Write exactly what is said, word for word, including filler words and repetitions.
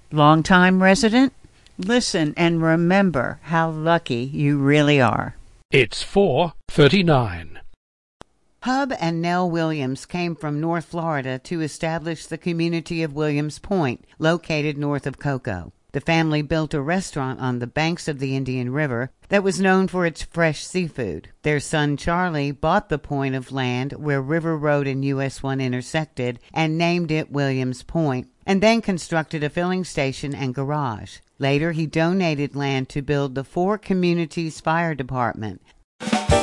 Longtime resident? Listen and remember how lucky you really are. It's four thirty-nine. Hub and Nell Williams came from North Florida to establish the community of Williams Point, located north of Cocoa. The family built a restaurant on the banks of the Indian River that was known for its fresh seafood. Their son Charlie bought the point of land where River Road and U S one intersected and named it Williams Point, and then constructed a filling station and garage. Later, he donated land to build the Four Communities Fire Department,